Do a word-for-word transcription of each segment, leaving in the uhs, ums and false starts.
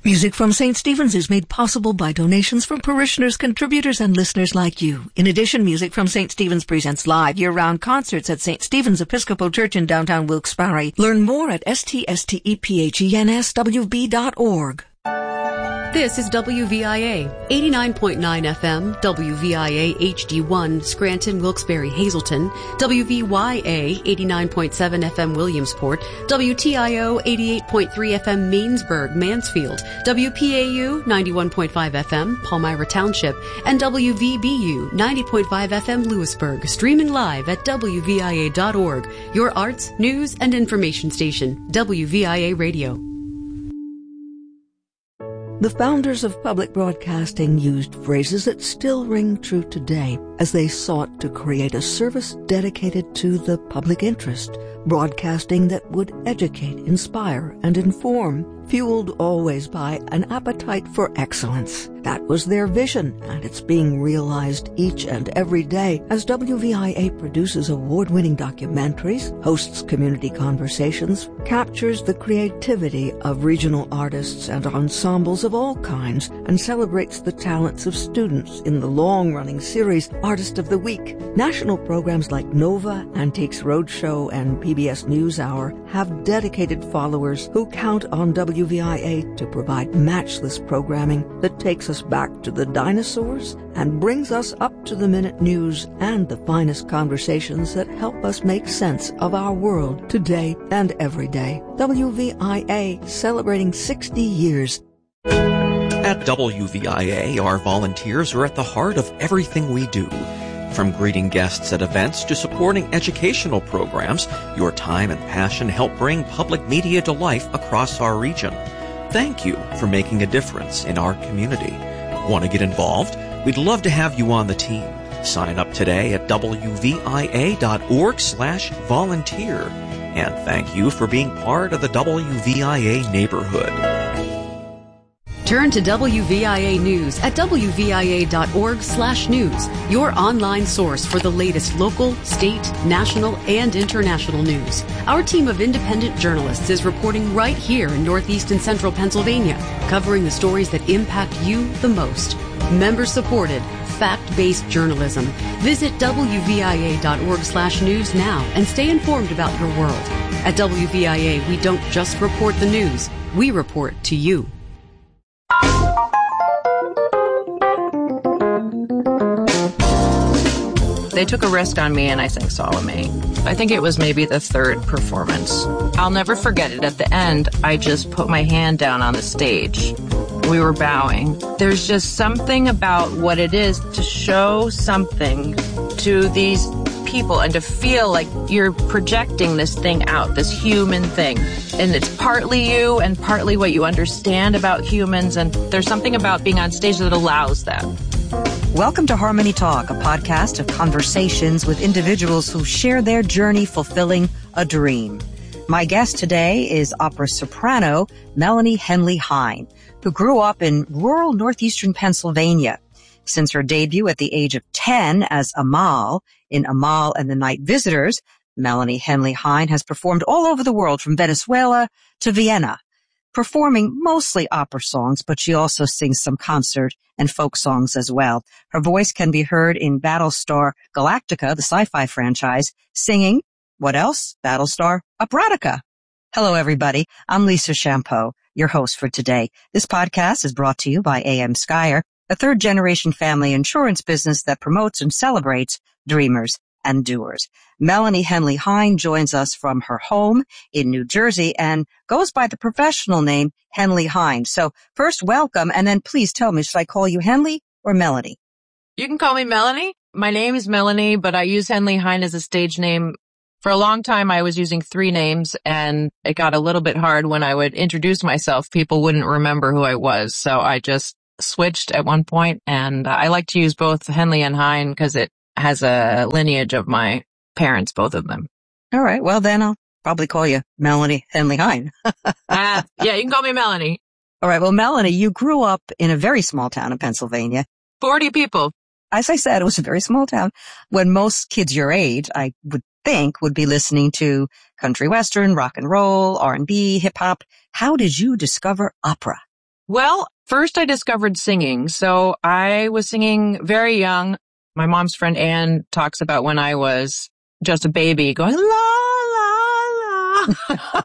Music from Saint Stephen's is made possible by donations from parishioners, contributors, and listeners like you. In addition, Music from Saint Stephen's presents live year-round concerts at Saint Stephen's Episcopal Church in downtown Wilkes-Barre. Learn more at s t s t e p h e n s w b dot org. This is W V I A, eighty-nine point nine F M, W V I A H D one, Scranton, Wilkes-Barre, Hazleton, W V Y A, eighty-nine point seven F M, Williamsport, W T I O, eighty-eight point three F M, Mainsburg, Mansfield, W P A U, ninety-one point five F M, Palmyra Township, and W V B U, ninety point five F M, Lewisburg, streaming live at W V I A dot org, your arts, news, and information station, W V I A Radio. The founders of public broadcasting used phrases that still ring true today as they sought to create a service dedicated to the public interest, broadcasting that would educate, inspire, and inform, fueled always by an appetite for excellence. That was their vision, and it's being realized each and every day as W V I A produces award-winning documentaries, hosts community conversations, captures the creativity of regional artists and ensembles of all kinds, and celebrates the talents of students in the long-running series Artist of the Week. National programs like Nova, Antiques Roadshow, and P B S NewsHour have dedicated followers who count on W V I A to provide matchless programming that takes us back to the dinosaurs and brings us up to the minute news and the finest conversations that help us make sense of our world today and every day. W V I A celebrating sixty years. At W V I A, our volunteers are at the heart of everything we do. From greeting guests at events to supporting educational programs, your time and passion help bring public media to life across our region. Thank you for making a difference in our community. Want to get involved? We'd love to have you on the team. Sign up today at W V I A dot org slash volunteer. And thank you for being part of the W V I A neighborhood. Turn to W V I A News at W V I A dot org slash news, your online source for the latest local, state, national, and international news. Our team of independent journalists is reporting right here in Northeast and Central Pennsylvania, covering the stories that impact you the most. Member-supported, fact-based journalism. Visit W V I A dot org slash news now and stay informed about your world. At W V I A, we don't just report the news, we report to you. They took a risk on me and I sang Salome. I think it was maybe the third performance. I'll never forget it. At the end, I just put my hand down on the stage. We were bowing. There's just something about what it is to show something to these people and to feel like you're projecting this thing out, this human thing. And it's partly you and partly what you understand about humans. And there's something about being on stage that allows that. Welcome to Harmony Talk, a podcast of conversations with individuals who share their journey fulfilling a dream. My guest today is opera soprano Melanie Henley Hein, who grew up in rural northeastern Pennsylvania. Since her debut at the age of ten as Amal in Amal and the Night Visitors, Melanie Henley Hein has performed all over the world from Venezuela to Vienna, performing mostly opera songs, but she also sings some concert and folk songs as well. Her voice can be heard in Battlestar Galactica, the sci-fi franchise, singing, what else? Battlestar Operatica. Hello, everybody. I'm Lisa Champeau, your host for today. This podcast is brought to you by A M Skyer, a third-generation family insurance business that promotes and celebrates dreamers and doers. Melanie Henley Hein joins us from her home in New Jersey and goes by the professional name Henley Hein. So first, welcome, and then please tell me, should I call you Henley or Melanie? You can call me Melanie. My name is Melanie, but I use Henley Hein as a stage name. For a long time, I was using three names, and it got a little bit hard when I would introduce myself. People wouldn't remember who I was, so I just switched at one point, and I like to use both Henley and Hein because it has a lineage of my parents, both of them. All right. Well, then I'll probably call you Melanie Henley Hein. uh, yeah, you can call me Melanie. All right. Well, Melanie, you grew up in a very small town in Pennsylvania. forty people. As I said, it was a very small town. When most kids your age, I would think, would be listening to country western, rock and roll, R and B, hip hop. How did you discover opera? Well, first I discovered singing. So I was singing very young. My mom's friend Anne talks about when I was just a baby going, la, la, la.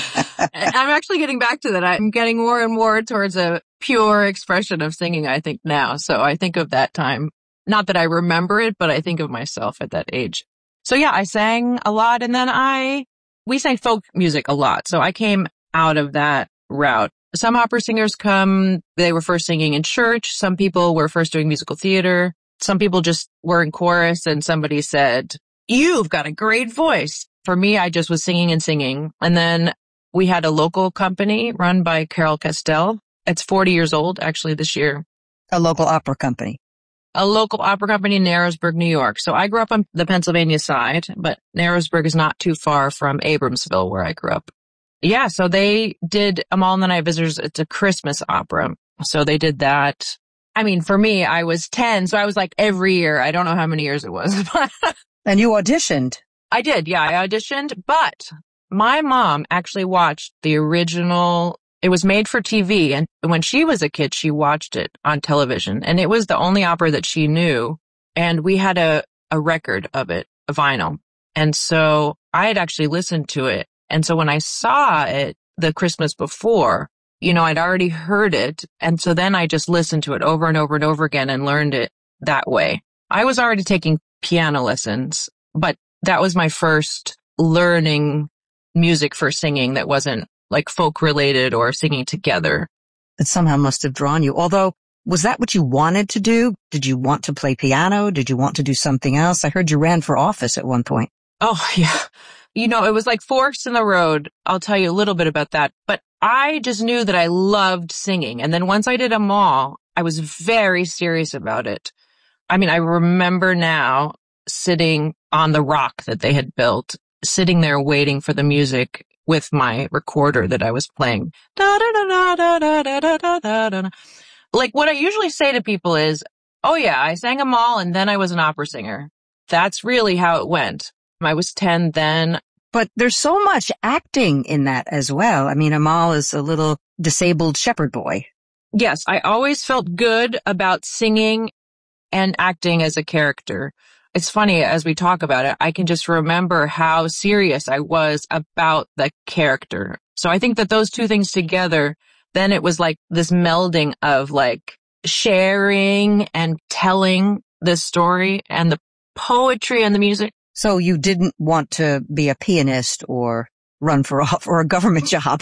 I'm actually getting back to that. I'm getting more and more towards a pure expression of singing, I think, now. So I think of that time. Not that I remember it, but I think of myself at that age. So yeah, I sang a lot. And then I, we sang folk music a lot. So I came out of that route. Some opera singers come, they were first singing in church. Some people were first doing musical theater. Some people just were in chorus and somebody said, you've got a great voice. For me, I just was singing and singing. And then we had a local company run by Carol Castell. It's forty years old, actually, this year. A local opera company. A local opera company in Narrowsburg, New York. So I grew up on the Pennsylvania side, but Narrowsburg is not too far from Abramsville, where I grew up. Yeah, so they did Amal and the Night Visitors. It's a Christmas opera. So they did that. I mean, for me, I was ten, so I was like every year. I don't know how many years it was. And you auditioned. I did, yeah, I auditioned. But my mom actually watched the original. It was made for T V. And when she was a kid, she watched it on television. And it was the only opera that she knew. And we had a, a record of it, a vinyl. And so I had actually listened to it. And so when I saw it the Christmas before, you know, I'd already heard it. And so then I just listened to it over and over and over again and learned it that way. I was already taking piano lessons, but that was my first learning music for singing that wasn't like folk related or singing together. It somehow must have drawn you. Although, was that what you wanted to do? Did you want to play piano? Did you want to do something else? I heard you ran for office at one point. Oh, yeah. You know, it was like forks in the road. I'll tell you a little bit about that. But I just knew that I loved singing. And then once I did Amal, I was very serious about it. I mean, I remember now sitting on the rock that they had built, sitting there waiting for the music with my recorder that I was playing. Da, da, da, da, da, da, da, da, da, da. Like what I usually say to people is, oh yeah, I sang Amal and then I was an opera singer. That's really how it went. I was ten then. But there's so much acting in that as well. I mean, Amal is a little disabled shepherd boy. Yes, I always felt good about singing and acting as a character. It's funny, as we talk about it, I can just remember how serious I was about the character. So I think that those two things together, then it was like this melding of like sharing and telling the story and the poetry and the music. So you didn't want to be a pianist or run for for a government job?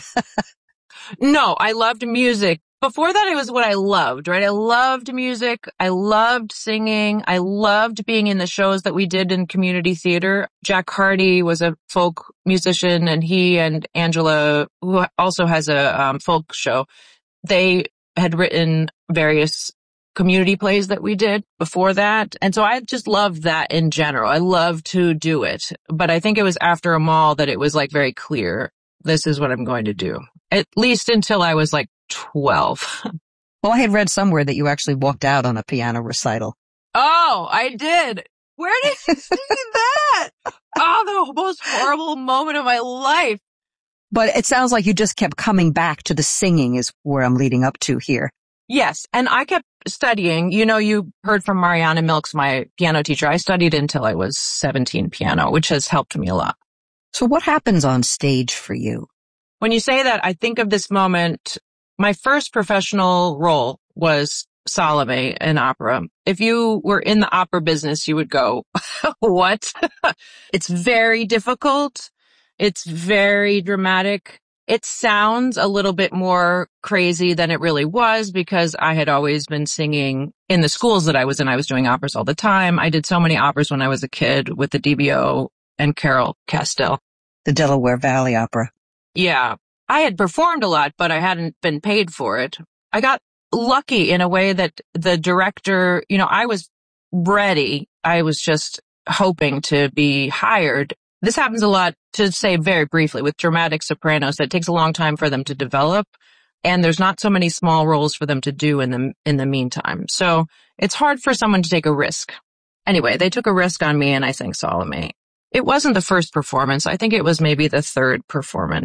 No, I loved music. Before that, it was what I loved, right? I loved music. I loved singing. I loved being in the shows that we did in community theater. Jack Hardy was a folk musician, and he and Angela, who also has a um, folk show, they had written various community plays that we did before that. And so I just loved that in general. I loved to do it. But I think it was after Amal that it was like very clear, this is what I'm going to do. At least until I was like twelve. Well, I had read somewhere that you actually walked out on a piano recital. Oh, I did. Where did you see that? Oh, the most horrible moment of my life. But it sounds like you just kept coming back to the singing is where I'm leading up to here. Yes. And I kept studying. You know, you heard from Mariana Milks, my piano teacher. I studied until I was seventeen piano, which has helped me a lot. So what happens on stage for you? When you say that, I think of this moment. My first professional role was Salome in opera. If you were in the opera business, you would go, what? It's very difficult. It's very dramatic. It sounds a little bit more crazy than it really was because I had always been singing in the schools that I was in. I was doing operas all the time. I did so many operas when I was a kid with the D B O and Carol Castell. The Delaware Valley Opera. Yeah. I had performed a lot, but I hadn't been paid for it. I got lucky in a way that the director, you know, I was ready. I was just hoping to be hired. This happens a lot, to say very briefly, with dramatic sopranos. It takes a long time for them to develop, and there's not so many small roles for them to do in the in the meantime. So it's hard for someone to take a risk. Anyway, they took a risk on me, and I sang Salome. It wasn't the first performance. I think it was maybe the third performance.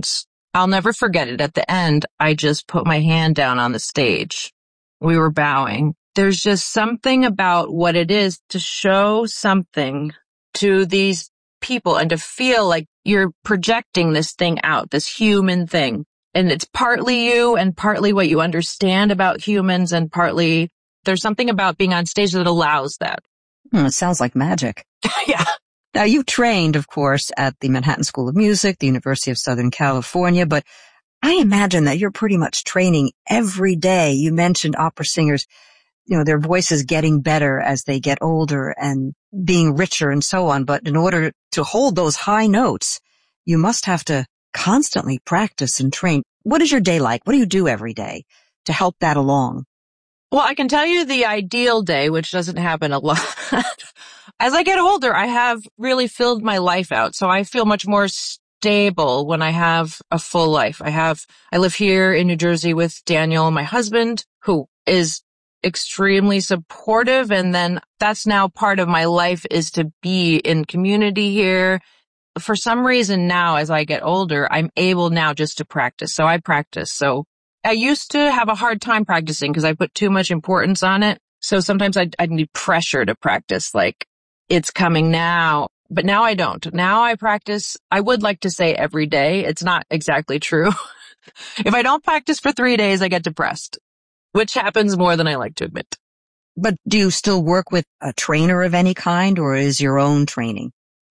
I'll never forget it. At the end, I just put my hand down on the stage. We were bowing. There's just something about what it is to show something to these people and to feel like you're projecting this thing out, this human thing. And it's partly you and partly what you understand about humans and partly there's something about being on stage that allows that. Hmm, it sounds like magic. Yeah. Now, you trained, of course, at the Manhattan School of Music, the University of Southern California, but I imagine that you're pretty much training every day. You mentioned opera singers, you know, their voices getting better as they get older and being richer and so on. But in order to hold those high notes, you must have to constantly practice and train. What is your day like? What do you do every day to help that along? Well, I can tell you the ideal day, which doesn't happen a lot. As I get older, I have really filled my life out. So I feel much more stable when I have a full life. I have, I live here in New Jersey with Daniel, my husband, who is extremely supportive. And then that's now part of my life is to be in community here. For some reason now, as I get older, I'm able now just to practice. So I practice. So I used to have a hard time practicing because I put too much importance on it. So sometimes I I need pressure to practice, like it's coming now. But now I don't. Now I practice, I would like to say every day. It's not exactly true. If I don't practice for three days, I get depressed, which happens more than I like to admit. But do you still work with a trainer of any kind or is your own training?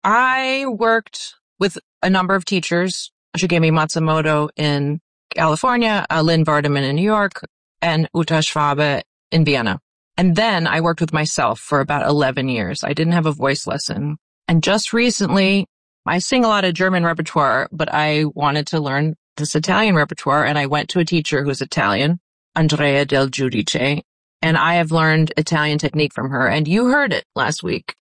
I worked with a number of teachers, Shigemi Matsumoto in California, uh, Lynn Vardaman in New York, and Uta Schwabe in Vienna. And then I worked with myself for about eleven years. I didn't have a voice lesson. And just recently, I sing a lot of German repertoire, but I wanted to learn this Italian repertoire, and I went to a teacher who's Italian, Andrea Del Giudice, and I have learned Italian technique from her, and you heard it last week.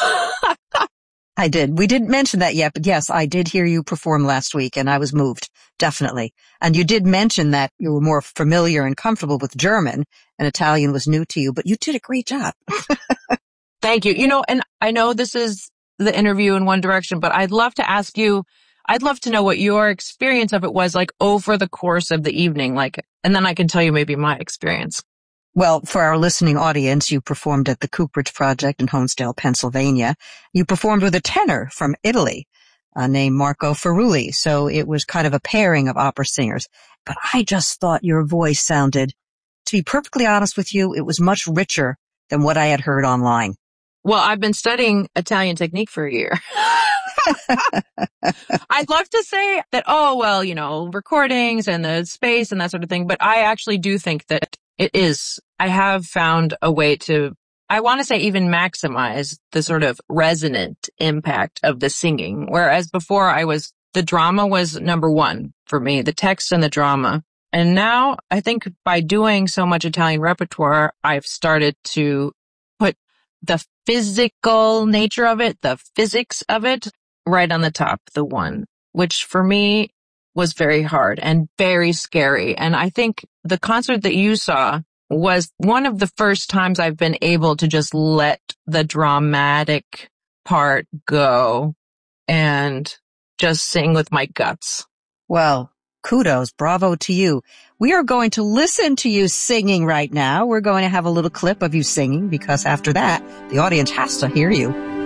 I did. We didn't mention that yet, but yes, I did hear you perform last week and I was moved, definitely. And you did mention that you were more familiar and comfortable with German and Italian was new to you, but you did a great job. Thank you. You know, and I know this is the interview in one direction, but I'd love to ask you, I'd love to know what your experience of it was like over the course of the evening, like, and then I can tell you maybe my experience. Well, for our listening audience, you performed at the Cooperage Project in Honesdale, Pennsylvania. You performed with a tenor from Italy uh, named Marco Ferrulli. So it was kind of a pairing of opera singers. But I just thought your voice sounded, to be perfectly honest with you, it was much richer than what I had heard online. Well, I've been studying Italian technique for a year. I'd love to say that, oh, well, you know, recordings and the space and that sort of thing. But I actually do think that it is. I have found a way to, I want to say even maximize the sort of resonant impact of the singing. Whereas before I was, the drama was number one for me, the text and the drama. And now I think by doing so much Italian repertoire, I've started to put the physical nature of it, the physics of it right on the top, the one, which for me was very hard and very scary. And I think the concert that you saw was one of the first times I've been able to just let the dramatic part go and just sing with my guts. Well, kudos, bravo to you. We are going to listen to you singing right now. We're going to have a little clip of you singing because after that, the audience has to hear you.